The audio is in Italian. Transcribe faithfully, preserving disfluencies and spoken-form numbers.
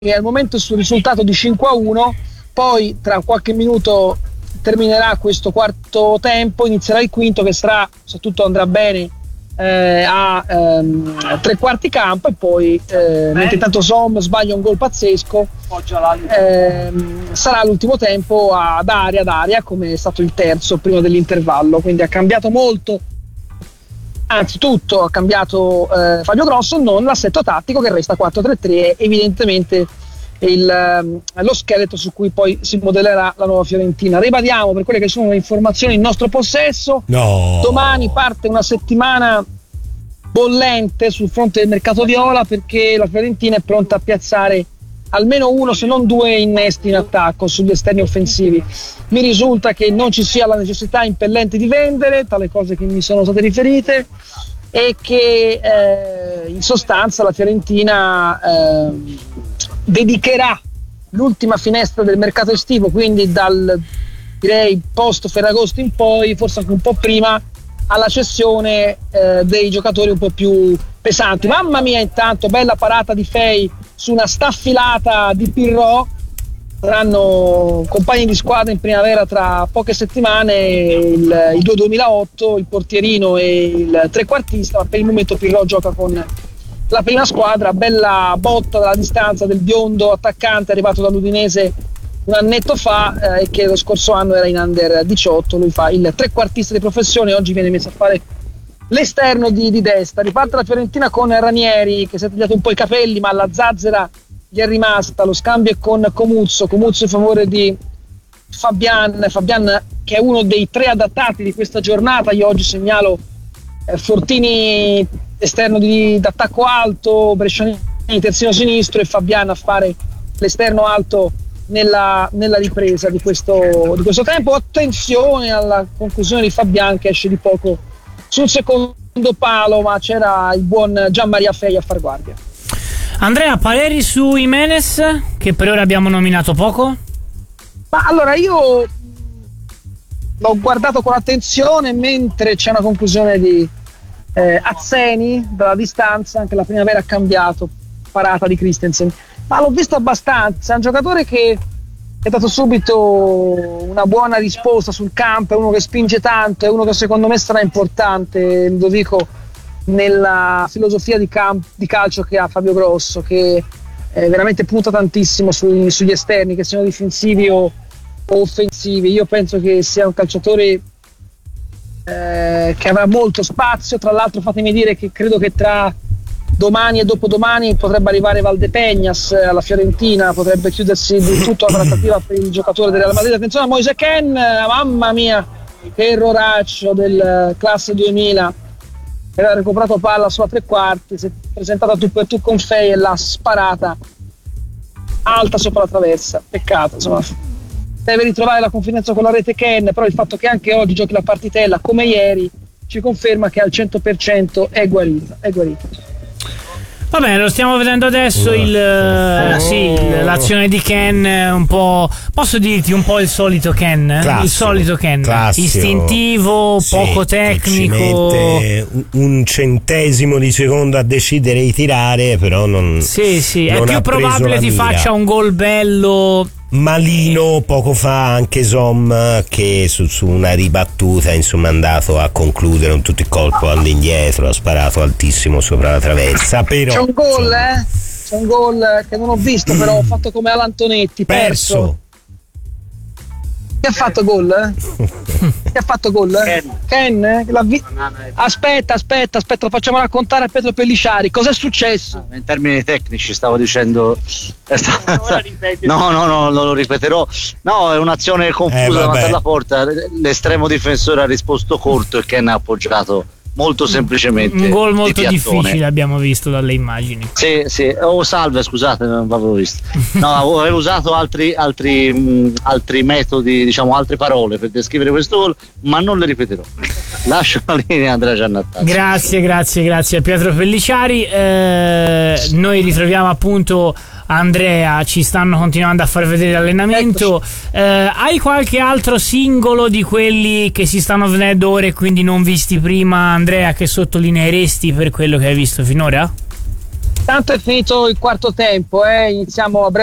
che al momento è sul risultato di cinque a uno, poi tra qualche minuto terminerà questo quarto tempo, inizierà il quinto che sarà, se tutto andrà bene, eh, a ehm, tre quarti campo, e poi eh, mentre intanto Som sbaglia un gol pazzesco, ehm, sarà l'ultimo tempo ad aria ad aria, come è stato il terzo prima dell'intervallo. Quindi ha cambiato molto, anzi tutto ha cambiato eh, Fabio Grosso, non l'assetto tattico che resta quattro tre tre, evidentemente il, lo scheletro su cui poi si modellerà la nuova Fiorentina. Ribadiamo, per quelle che sono le informazioni in nostro possesso, no. domani parte una settimana bollente sul fronte del mercato viola, perché la Fiorentina è pronta a piazzare almeno uno, se non due innesti in attacco sugli esterni offensivi. Mi risulta che non ci sia la necessità impellente di vendere, tale cose che mi sono state riferite, e che eh, in sostanza la Fiorentina eh, dedicherà l'ultima finestra del mercato estivo, quindi dal direi post Ferragosto in poi, forse anche un po' prima, alla cessione eh, dei giocatori un po' più pesanti. Mamma mia, intanto bella parata di Fei su una staffilata di Pirro. Saranno compagni di squadra in primavera tra poche settimane il, il due duemilaotto, il portierino e il trequartista, ma per il momento Pirro gioca con la prima squadra. Bella botta dalla distanza del biondo attaccante arrivato dall'Udinese un annetto fa e eh, che lo scorso anno era in under diciotto. Lui fa il trequartista di professione, oggi viene messo a fare l'esterno di, di destra. Riparte la Fiorentina con Ranieri, che si è tagliato un po' i capelli, ma la zazzera gli è rimasta. Lo scambio è con Comuzzo, Comuzzo in favore di Fabian, Fabian che è uno dei tre adattati di questa giornata. Io oggi segnalo eh, Fortini esterno di, d'attacco alto, Bresciani terzino sinistro e Fabian a fare l'esterno alto nella, nella ripresa di questo, di questo tempo. Attenzione alla conclusione di Fabian, che esce di poco sul secondo palo, ma c'era il buon Gianmaria Fei a far guardia. Andrea, pareri su Jimenez, che per ora abbiamo nominato poco? Ma allora, io l'ho guardato con attenzione mentre c'è una conclusione di eh, Azzeni dalla distanza, anche la primavera ha cambiato, parata di Christensen, ma l'ho visto abbastanza. È un giocatore che ha dato subito una buona risposta sul campo, è uno che spinge tanto, è uno che secondo me sarà importante, lo dico, nella filosofia di, camp- di calcio che ha Fabio Grosso, che eh, veramente punta tantissimo sui, sugli esterni, che siano difensivi o, o offensivi. Io penso che sia un calciatore eh, che avrà molto spazio. Tra l'altro fatemi dire che credo che tra domani e dopodomani potrebbe arrivare Valdepeñas alla Fiorentina, potrebbe chiudersi di tutto la trattativa per il giocatore del Real Madrid. Attenzione a Moise Kean, mamma mia che erroraccio del classe duemila, aveva recuperato palla sulla tre quarti, si è presentata tu per tu con Fei e l'ha sparata alta sopra la traversa. Peccato, insomma, deve ritrovare la confidenza con la rete Ken, però il fatto che anche oggi giochi la partitella come ieri ci conferma che al cento per cento è guarita, è guarita. Va bene, lo stiamo vedendo adesso, il, eh, sì, l'azione di Ken, un po', posso dirti un po' il solito Ken, classico, il solito Ken, classico, istintivo, sì, poco tecnico, ci mette un centesimo di secondo a decidere di tirare, però non, sì, sì, non è più probabile ti mira. faccia un gol bello. Malino poco fa anche Som, che su, su una ribattuta insomma è andato a concludere un tutto il colpo all'indietro, ha sparato altissimo sopra la traversa. Però c'è un gol eh c'è un gol che non ho visto, però ho fatto come Alantonetti, perso, perso. Chi ha fatto gol? Eh? Chi ha fatto gol? Eh? Ken, Ken eh? vi... aspetta aspetta aspetta lo facciamo raccontare a Pietro Pellicciari cos'è successo. In termini tecnici stavo dicendo no no no non lo ripeterò, no, è un'azione confusa eh, davanti alla porta, l'estremo difensore ha risposto corto e Ken ha appoggiato molto semplicemente. Un gol molto difficile abbiamo visto dalle immagini. Sì, sì. Oh, salve, scusate, non l'avevo visto. No, avevo usato altri, altri, mh, altri metodi, diciamo, altre parole per descrivere questo gol, ma non le ripeterò. Lascio la linea a Andrea Giannattacchi. Grazie, grazie, grazie a Pietro Pellicciari. Eh, noi ritroviamo appunto Andrea, ci stanno continuando a far vedere l'allenamento. Eh, hai qualche altro singolo di quelli che si stanno vedendo ora e quindi non visti prima, Andrea, che sottolineeresti per quello che hai visto finora? Tanto è finito il quarto tempo, eh? Iniziamo a breve.